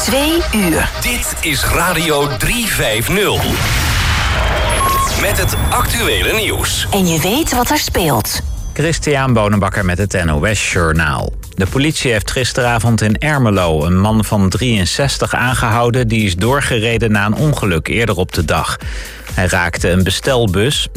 2 uur. Dit is Radio 350. Met het actuele nieuws. En je weet wat er speelt. Christian Bonenbakker met het NOS Journaal. De politie heeft gisteravond in Ermelo een man van 63 aangehouden. Die is doorgereden na een ongeluk eerder op de dag. Hij raakte een bestelbus.